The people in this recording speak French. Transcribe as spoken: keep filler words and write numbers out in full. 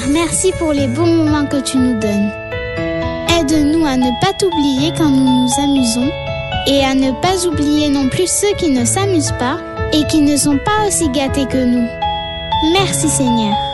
merci pour les bons moments que tu nous donnes. Aide-nous à ne pas t'oublier quand nous nous amusons et à ne pas oublier non plus ceux qui ne s'amusent pas et qui ne sont pas aussi gâtés que nous. Merci Seigneur.